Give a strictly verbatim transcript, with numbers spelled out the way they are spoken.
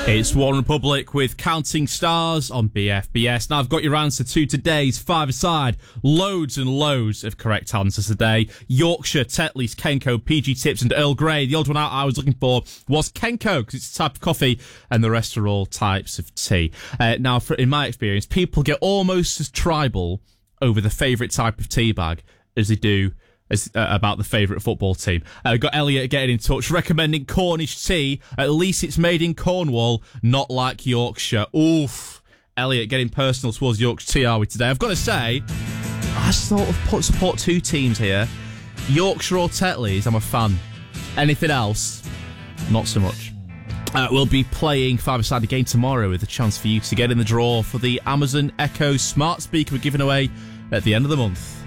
It's One Republic with Counting Stars on B F B S. Now I've got your answer to today's five-a-side. Loads and loads of correct answers today. Yorkshire, Tetley's, Kenco, P G Tips and Earl Grey. The odd one out I was looking for was Kenco because it's a type of coffee and the rest are all types of tea. Uh, now, for, in my experience, people get almost as tribal over the favourite type of tea bag as they do As, uh, about the favourite football team. Uh, got Elliot getting in touch, recommending Cornish tea. At least it's made in Cornwall, not like Yorkshire. Oof. Elliot getting personal towards Yorkshire tea, are we today? I've got to say, I sort of put support two teams here. Yorkshire or Tetley's, I'm a fan. Anything else, not so much. Uh, we'll be playing five-a-side again tomorrow with a chance for you to get in the draw for the Amazon Echo smart speaker we're giving away at the end of the month.